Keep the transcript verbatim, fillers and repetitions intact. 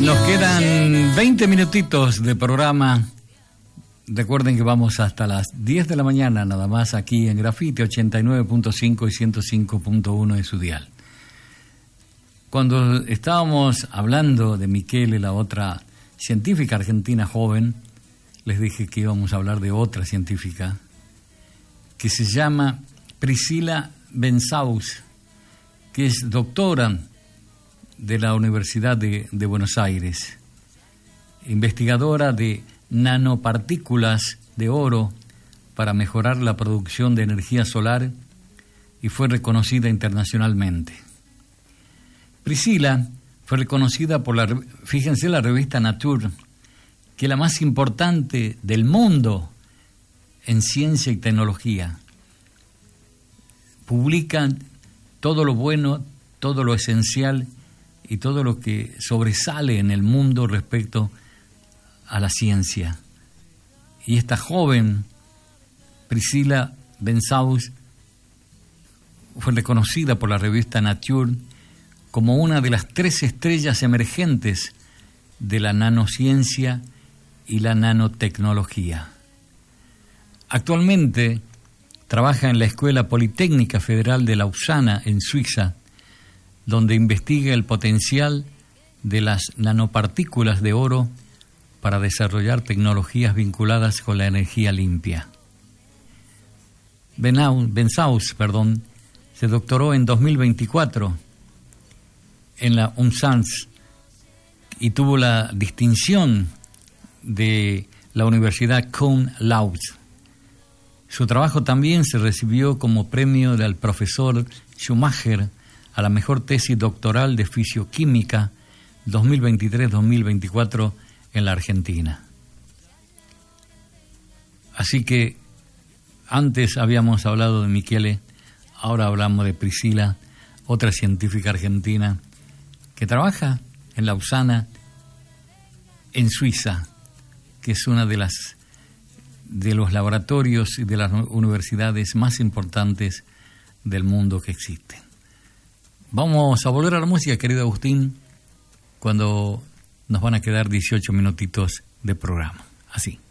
Nos quedan veinte minutitos de programa. Recuerden que vamos hasta las diez de la mañana nada más aquí en Grafite ochenta y nueve punto cinco y ciento cinco punto uno de su dial. Cuando estábamos hablando de Michele, la otra científica argentina joven, les dije que íbamos a hablar de otra científica que se llama Priscilla Bensaus, que es doctora de la Universidad de, de Buenos Aires, investigadora de nanopartículas de oro para mejorar la producción de energía solar, y fue reconocida internacionalmente. Priscilla fue reconocida por la, fíjense, la revista Nature, que es la más importante del mundo en ciencia y tecnología. Publican todo lo bueno, todo lo esencial y todo lo que sobresale en el mundo respecto a la ciencia. Y esta joven, Priscilla Bensaus, fue reconocida por la revista Nature como una de las tres estrellas emergentes de la nanociencia y la nanotecnología. Actualmente trabaja en la Escuela Politécnica Federal de Lausana, en Suiza, donde investiga el potencial de las nanopartículas de oro para desarrollar tecnologías vinculadas con la energía limpia. Bensaus, perdón, se doctoró en dos mil veinticuatro en la U N S A N S y tuvo la distinción de la Universidad Cum Laude. Su trabajo también se recibió como premio del profesor Schumacher a la mejor tesis doctoral de fisioquímica dos mil veintitrés dos mil veinticuatro en la Argentina. Así que antes habíamos hablado de Michele, ahora hablamos de Priscilla, otra científica argentina que trabaja en Lausana, en Suiza, que es una de las de los laboratorios y de las universidades más importantes del mundo que existen. Vamos a volver a la música, querido Agustín, cuando nos van a quedar dieciocho minutitos de programa. Así.